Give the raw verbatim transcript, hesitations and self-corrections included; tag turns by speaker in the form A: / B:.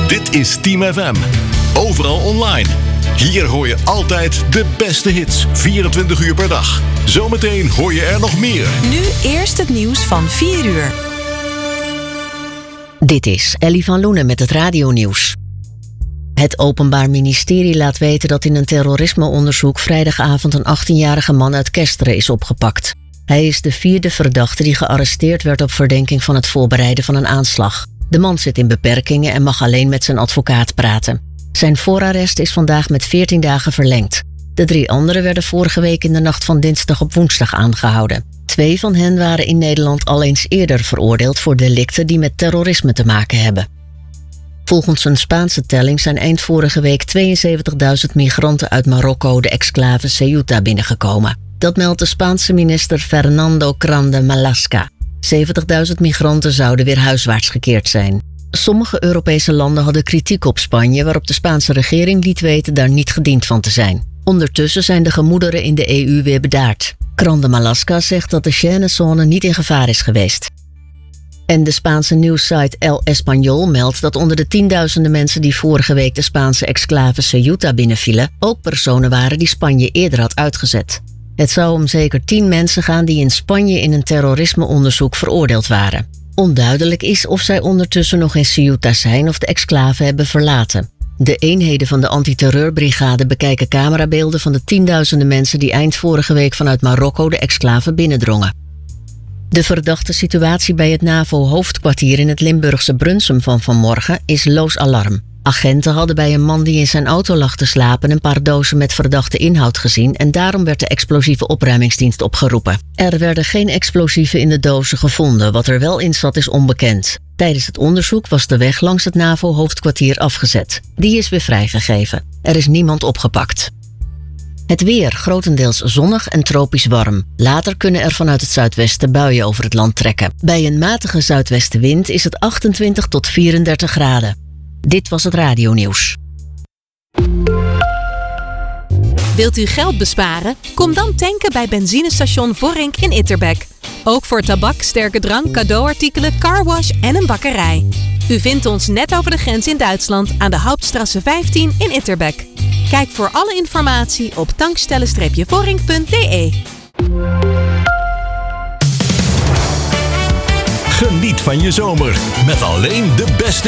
A: Dit is Team F M. Overal online. Hier hoor je altijd de beste hits. vierentwintig uur per dag. Zometeen hoor je er nog meer.
B: Nu eerst het nieuws van vier uur.
C: Dit is Ellie van Loenen met het radionieuws. Het Openbaar Ministerie laat weten dat in een terrorismeonderzoek vrijdagavond een achttienjarige man uit Kesteren is opgepakt. Hij is de vierde verdachte die gearresteerd werd op verdenking van het voorbereiden van een aanslag. De man zit in beperkingen en mag alleen met zijn advocaat praten. Zijn voorarrest is vandaag met veertien dagen verlengd. De drie anderen werden vorige week in de nacht van dinsdag op woensdag aangehouden. Twee van hen waren in Nederland al eens eerder veroordeeld voor delicten die met terrorisme te maken hebben. Volgens een Spaanse telling zijn eind vorige week tweeënzeventigduizend migranten uit Marokko de exclave Ceuta binnengekomen. Dat meldt de Spaanse minister Fernando Grande Marlaska. zeventigduizend migranten zouden weer huiswaarts gekeerd zijn. Sommige Europese landen hadden kritiek op Spanje, waarop de Spaanse regering liet weten daar niet gediend van te zijn. Ondertussen zijn de gemoederen in de E U weer bedaard. Grande Marlaska zegt dat de Schengen-zone niet in gevaar is geweest. En de Spaanse nieuwssite El Español meldt dat onder de tienduizenden mensen die vorige week de Spaanse exclave Ceuta binnenvielen, ook personen waren die Spanje eerder had uitgezet. Het zou om zeker tien mensen gaan die in Spanje in een terrorismeonderzoek veroordeeld waren. Onduidelijk is of zij ondertussen nog in Ceuta zijn of de exclave hebben verlaten. De eenheden van de antiterreurbrigade bekijken camerabeelden van de tienduizenden mensen die eind vorige week vanuit Marokko de exclave binnendrongen. De verdachte situatie bij het NAVO-hoofdkwartier in het Limburgse Brunsum van vanmorgen is loos alarm. Agenten hadden bij een man die in zijn auto lag te slapen een paar dozen met verdachte inhoud gezien en daarom werd de explosieve opruimingsdienst opgeroepen. Er werden geen explosieven in de dozen gevonden, wat er wel in zat is onbekend. Tijdens het onderzoek was de weg langs het NAVO-hoofdkwartier afgezet. Die is weer vrijgegeven. Er is niemand opgepakt. Het weer grotendeels zonnig en tropisch warm. Later kunnen er vanuit het zuidwesten buien over het land trekken. Bij een matige zuidwestenwind is het achtentwintig tot vierendertig graden. Dit was het radionieuws.
B: Wilt u geld besparen? Kom dan tanken bij benzinestation Vorink in Itterbeek. Ook voor tabak, sterke drank, cadeauartikelen, carwash en een bakkerij. U vindt ons net over de grens in Duitsland aan de Hauptstrasse vijftien in Itterbeek. Kijk voor alle informatie op tankstellen vorink punt d e.
A: Geniet van je zomer met alleen de beste